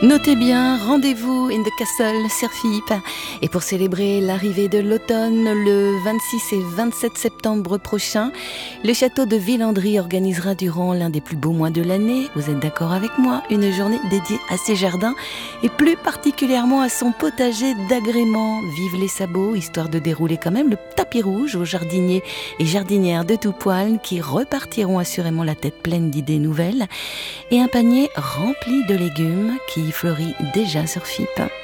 Notez bien, rendez-vous in the castle Serfip. Et pour célébrer l'arrivée de l'automne, le 26 et 27 septembre prochain, le château de Villandry organisera durant l'un des plus beaux mois de l'année, vous êtes d'accord avec moi, une journée dédiée à ses jardins et plus particulièrement à son potager d'agrément. Vive les sabots, histoire de dérouler quand même le tapis rouge aux jardiniers et jardinières de tout poil qui repartiront assurément la tête pleine d'idées nouvelles et un panier rempli de légumes qui fleurit déjà sur FIP.